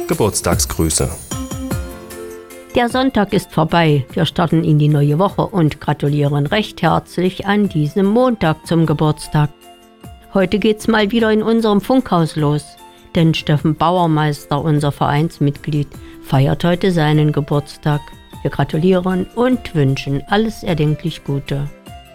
Geburtstagsgrüße. Der Sonntag ist vorbei. Wir starten in die neue Woche und gratulieren recht herzlich an diesem Montag zum Geburtstag. Heute geht's mal wieder in unserem Funkhaus los, denn Steffen Bauermeister, unser Vereinsmitglied, feiert heute seinen Geburtstag. Wir gratulieren und wünschen alles erdenklich Gute.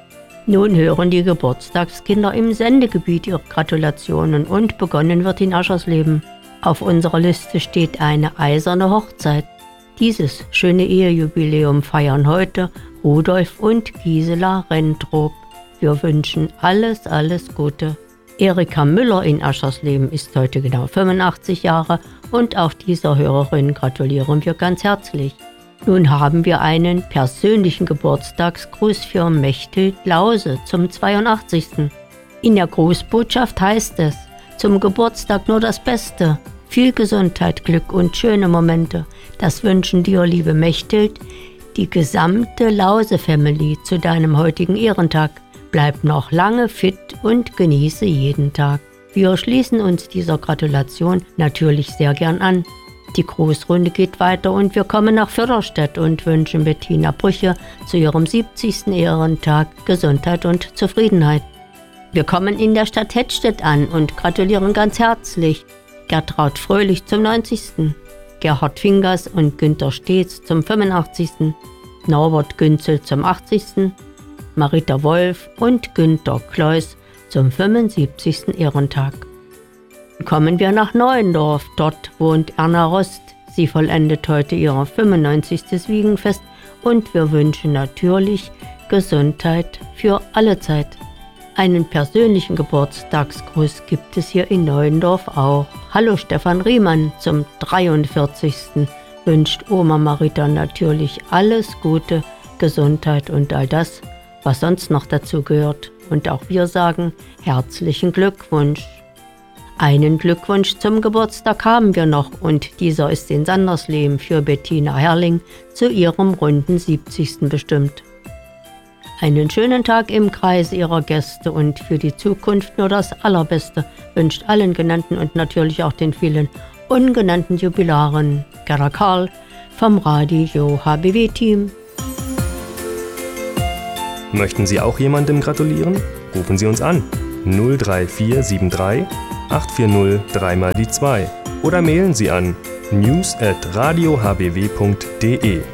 Nun hören die Geburtstagskinder im Sendegebiet ihre Gratulationen und begonnen wird in Aschersleben. Auf unserer Liste steht eine eiserne Hochzeit. Dieses schöne Ehejubiläum feiern heute Rudolf und Gisela Rentrop. Wir wünschen alles Gute. Erika Müller in Aschersleben ist heute genau 85 Jahre und auch dieser Hörerin gratulieren wir ganz herzlich. Nun haben wir einen persönlichen Geburtstagsgruß für Mechthild Lause zum 82. In der Grußbotschaft heißt es: Zum Geburtstag nur das Beste. Viel Gesundheit, Glück und schöne Momente. Das wünschen dir, liebe Mechthild, die gesamte Lause-Family zu deinem heutigen Ehrentag. Bleib noch lange fit und genieße jeden Tag. Wir schließen uns dieser Gratulation natürlich sehr gern an. Die Grußrunde geht weiter und wir kommen nach Förderstedt und wünschen Bettina Brüche zu ihrem 70. Ehrentag Gesundheit und Zufriedenheit. Wir kommen in der Stadt Hettstedt an und gratulieren ganz herzlich Gertraud Fröhlich zum 90., Gerhard Fingers und Günter Steetz zum 85., Norbert Günzel zum 80., Marita Wolf und Günter Kleus zum 75. Ehrentag. Kommen wir nach Neuendorf. Dort wohnt Erna Rost. Sie vollendet heute ihr 95. Wiegenfest und wir wünschen natürlich Gesundheit für alle Zeit. Einen persönlichen Geburtstagsgruß gibt es hier in Neuendorf auch. Hallo Stefan Riemann zum 43. wünscht Oma Marita natürlich alles Gute, Gesundheit und all das, was sonst noch dazu gehört. Und auch wir sagen herzlichen Glückwunsch. Einen Glückwunsch zum Geburtstag haben wir noch und dieser ist in Sandersleben für Bettina Herrling zu ihrem runden 70. bestimmt. Einen schönen Tag im Kreise ihrer Gäste und für die Zukunft nur das Allerbeste wünscht allen Genannten und natürlich auch den vielen ungenannten Jubilaren Gerda Karl vom Radio HBW-Team. Möchten Sie auch jemandem gratulieren? Rufen Sie uns an 03473 840 3x2 oder mailen Sie an news@radiohbw.de.